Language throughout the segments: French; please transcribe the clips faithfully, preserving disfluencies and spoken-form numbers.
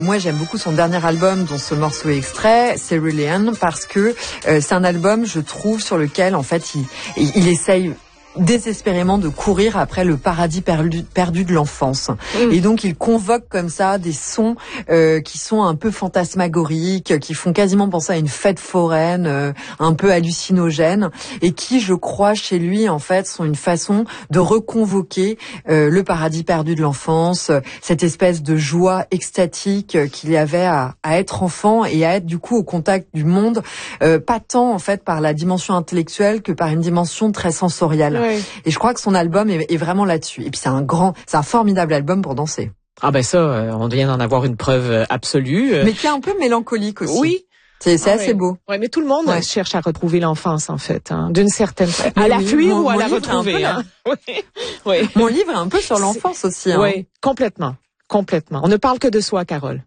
Moi, j'aime beaucoup son dernier album dont ce morceau est extrait, Cerulean, parce que euh, c'est un album, je trouve, sur lequel, en fait, il, il essaye désespérément de courir après le paradis perdu, perdu de l'enfance. Mmh. Et donc, il convoque comme ça des sons euh, qui sont un peu fantasmagoriques, qui font quasiment penser à une fête foraine, euh, un peu hallucinogène, et qui, je crois, chez lui, en fait, sont une façon de reconvoquer euh, le paradis perdu de l'enfance, cette espèce de joie extatique qu'il y avait à, à être enfant et à être, du coup, au contact du monde, euh, pas tant, en fait, par la dimension intellectuelle que par une dimension très sensorielle. Oui. Et je crois que son album est, est vraiment là-dessus. Et puis c'est un grand, c'est un formidable album pour danser. Ah ben ça, euh, on vient d'en avoir une preuve absolue. Mais qui est un peu mélancolique aussi. Oui. C'est, c'est ah, assez oui. beau. Ouais, mais tout le monde ouais. cherche à retrouver l'enfance en fait, hein, d'une certaine façon. À la oui, fuir mon, ou à la livre retrouver. Hein. oui. oui. Mon livre est un peu sur l'enfance aussi. Hein. Oui, complètement, complètement. On ne parle que de soi, Carole.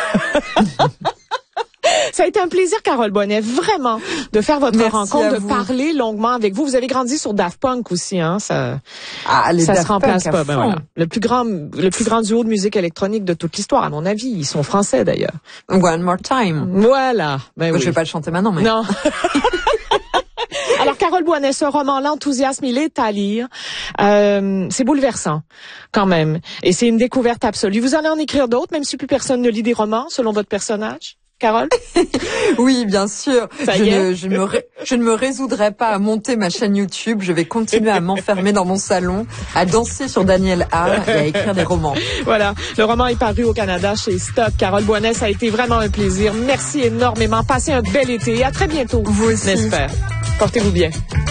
Ça a été un plaisir, Carole Bonnet, vraiment, de faire votre Merci rencontre, de vous. parler longuement avec vous. Vous avez grandi sur Daft Punk aussi, hein. Ça, ah, les ça Daft se remplace Punk pas. Ben voilà. Le plus grand, le plus grand duo de musique électronique de toute l'histoire, à mon avis. Ils sont français, d'ailleurs. One More Time. Voilà. Ben Je oui. vais pas le chanter maintenant, mais. Non. Alors, Carole Bonnet, ce roman, l'enthousiasme, il est à lire. Euh, c'est bouleversant, quand même. Et c'est une découverte absolue. Vous allez en écrire d'autres, même si plus personne ne lit des romans, selon votre personnage? Carole? Oui, bien sûr. Ça je, y est. ne, je, ne me ré, je ne me résoudrai pas à monter ma chaîne YouTube. Je vais continuer à m'enfermer dans mon salon, à danser sur Daniel Hall et à écrire des romans. Voilà. Le roman est paru au Canada chez Stock. Carole Bonnet, ça a été vraiment un plaisir. Merci énormément. Passez un bel été et à très bientôt. Vous aussi. J'espère. Portez-vous bien.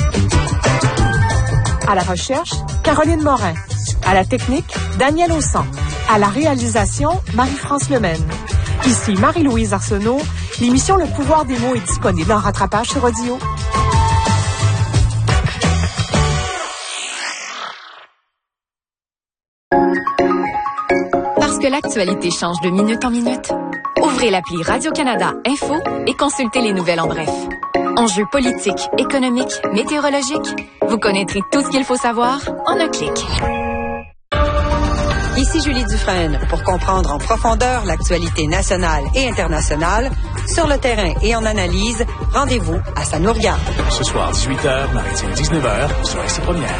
À la recherche, Caroline Morin. À la technique, Daniel Aussan. À la réalisation, Marie-France Lemaine. Ici Marie-Louise Arsenault. L'émission Le pouvoir des mots est disponible en rattrapage sur Audio. Parce que l'actualité change de minute en minute, ouvrez l'appli Radio-Canada Info et consultez les nouvelles en bref. Enjeux politiques, économiques, météorologiques, vous connaîtrez tout ce qu'il faut savoir en un clic. Ici Julie Dufresne pour comprendre en profondeur l'actualité nationale et internationale. Sur le terrain et en analyse, rendez-vous à Ça nous regarde. Ce soir, dix-huit heures, maritime dix-neuf heures, sur R C Première.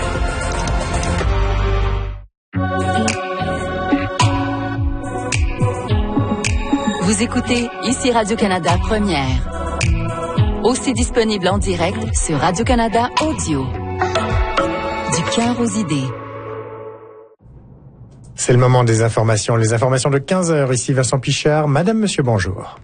Vous écoutez ici Radio-Canada Première. Aussi disponible en direct sur Radio-Canada Audio. Du cœur aux idées. C'est le moment des informations. Les informations de quinze heures. Ici Vincent Pichard. Madame, monsieur, bonjour.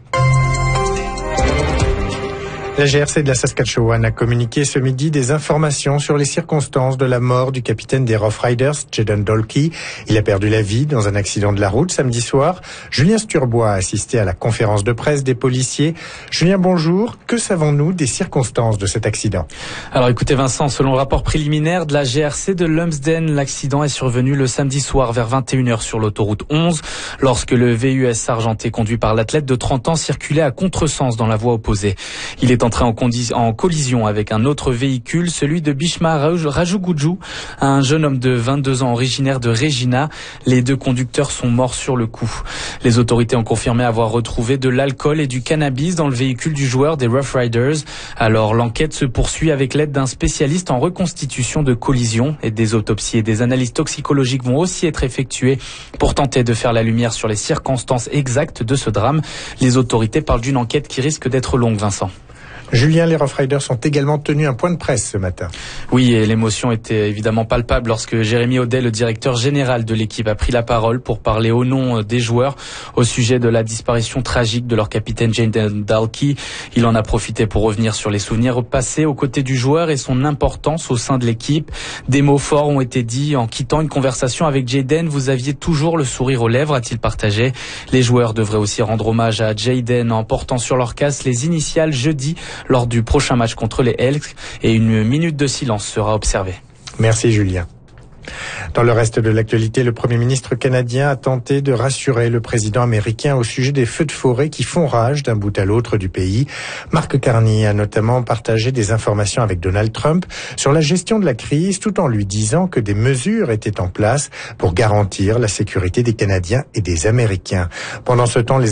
La G R C de la Saskatchewan a communiqué ce midi des informations sur les circonstances de la mort du capitaine des Rough Riders, Jayden Dolkey. Il a perdu la vie dans un accident de la route samedi soir. Julien Sturbois a assisté à la conférence de presse des policiers. Julien, bonjour. Que savons-nous des circonstances de cet accident? Alors écoutez Vincent, selon le rapport préliminaire de la G R C de Lumsden, l'accident est survenu le samedi soir vers vingt et une heures sur l'autoroute onze, lorsque le V U S argenté conduit par l'athlète de trente ans circulait à contresens dans la voie opposée. Il est entré en, condi- en collision avec un autre véhicule, celui de Bishma Rajugudju, un jeune homme de vingt-deux ans originaire de Regina. Les deux conducteurs sont morts sur le coup. Les autorités ont confirmé avoir retrouvé de l'alcool et du cannabis dans le véhicule du joueur des Rough Riders. Alors l'enquête se poursuit avec l'aide d'un spécialiste en reconstitution de collisions, et des autopsies et des analyses toxicologiques vont aussi être effectuées pour tenter de faire la lumière sur les circonstances exactes de ce drame. Les autorités parlent d'une enquête qui risque d'être longue, Vincent. Julien, les Rough Riders ont également tenu un point de presse ce matin. Oui, et l'émotion était évidemment palpable lorsque Jérémy Audet, le directeur général de l'équipe, a pris la parole pour parler au nom des joueurs au sujet de la disparition tragique de leur capitaine Jayden Dolkey. Il en a profité pour revenir sur les souvenirs passés aux côtés du joueur et son importance au sein de l'équipe. Des mots forts ont été dits en quittant une conversation avec Jayden. Vous aviez toujours le sourire aux lèvres, a-t-il partagé. Les joueurs devraient aussi rendre hommage à Jayden en portant sur leur casque les initiales jeudi lors du prochain match contre les Elks, et une minute de silence sera observée. Merci Julien. Dans le reste de l'actualité, le Premier ministre canadien a tenté de rassurer le président américain au sujet des feux de forêt qui font rage d'un bout à l'autre du pays. Mark Carney a notamment partagé des informations avec Donald Trump sur la gestion de la crise, tout en lui disant que des mesures étaient en place pour garantir la sécurité des Canadiens et des Américains. Pendant ce temps, les